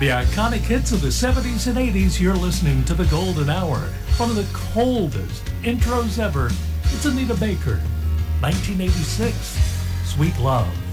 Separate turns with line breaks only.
The iconic hits of the 70s and 80s, you're listening to The Golden Hour. One of the coldest intros ever. It's Anita Baker, 1986, Sweet Love.